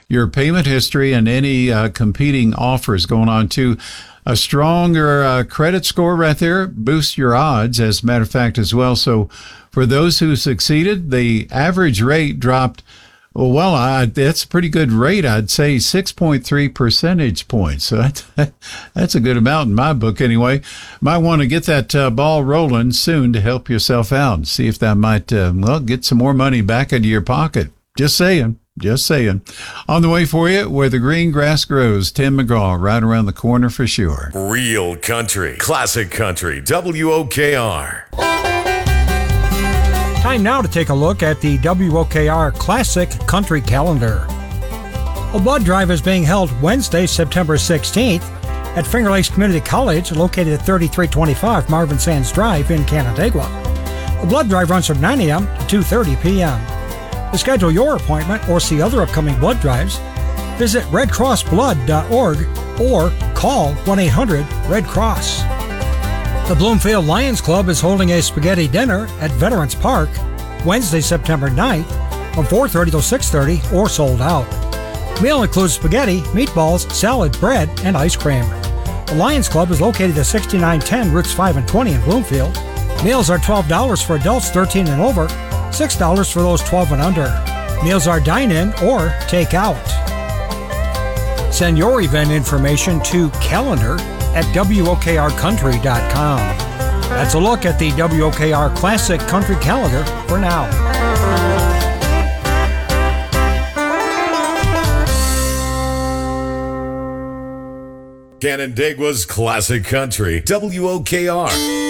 your payment history and any competing offers going on too. A stronger credit score right there boosts your odds, as a matter of fact, as well. So for those who succeeded, the average rate dropped. Well, that's a pretty good rate. I'd say 6.3 percentage points. So that's a good amount in my book anyway. Might want to get that ball rolling soon to help yourself out. See if that might, get some more money back into your pocket. Just saying. Just saying. On the way for you, where the green grass grows, Tim McGraw, right around the corner for sure. Real country, classic country, WOKR. Time now to take a look at the WOKR Classic Country Calendar. A blood drive is being held Wednesday, September 16th at Finger Lakes Community College, located at 3325 Marvin Sands Drive in Canandaigua. The blood drive runs from 9 a.m. to 2:30 p.m. To schedule your appointment or see other upcoming blood drives, visit redcrossblood.org or call 1-800-RED-CROSS. The Bloomfield Lions Club is holding a spaghetti dinner at Veterans Park Wednesday, September 9th from 4:30 to 6:30 or sold out. The meal includes spaghetti, meatballs, salad, bread, and ice cream. The Lions Club is located at 6910 Routes 5 and 20 in Bloomfield. Meals are $12 for adults 13 and over, $6 for those 12 and under. Meals are dine-in or take-out. Send your event information to calendar@wokrcountry.com. That's a look at the WOKR Classic Country Calendar for now. Canandaigua's Classic Country, WOKR.